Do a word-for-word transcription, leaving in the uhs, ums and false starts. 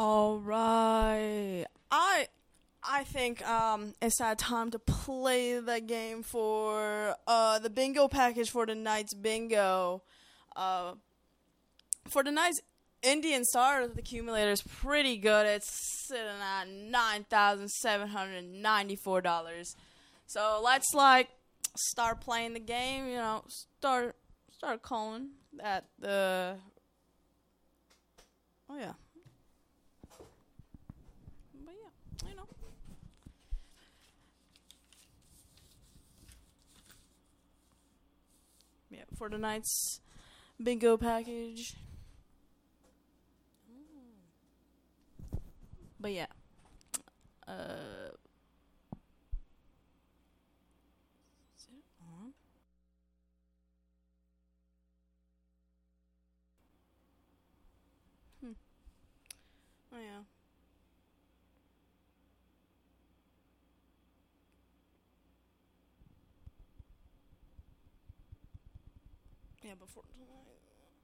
All right. I I think um it's that time to play the game for uh the bingo package for tonight's bingo. Uh for tonight's Indian Star, the accumulator is pretty good. It's sitting at nine thousand seven hundred ninety-four dollars. So let's like start playing the game. You know, start start calling at the. Oh yeah, but yeah, you know. Yeah, for tonight's bingo package. But yeah, uh, is it on? Hmm. Oh yeah, yeah. Before tonight.